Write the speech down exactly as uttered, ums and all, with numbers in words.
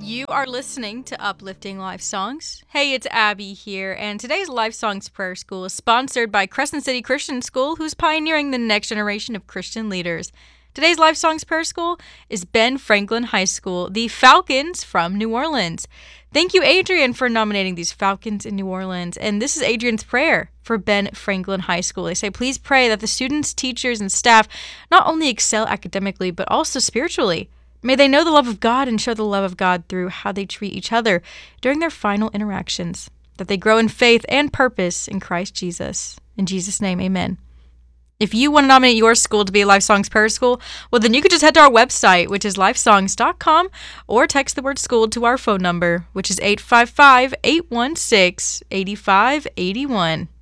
You are listening to Uplifting Life Songs. Hey, it's Abby here, and today's Life Songs Prayer School is sponsored by Crescent City Christian School, who's pioneering the next generation of Christian leaders. Today's Life Songs Prayer School is Ben Franklin High School, the Falcons from New Orleans. Thank you, Adrian, for nominating these Falcons in New Orleans. And this is Adrian's prayer for Ben Franklin High School. They say, please pray that the students, teachers, and staff not only excel academically, but also spiritually. May they know the love of God and show the love of God through how they treat each other during their final interactions. That they grow in faith and purpose in Christ Jesus. In Jesus' name, amen. If you want to nominate your school to be a Life Songs Prayer School, well, then you could just head to our website, which is life songs dot com, or text the word school to our phone number, which is eight five five, eight one six, eight five eight one.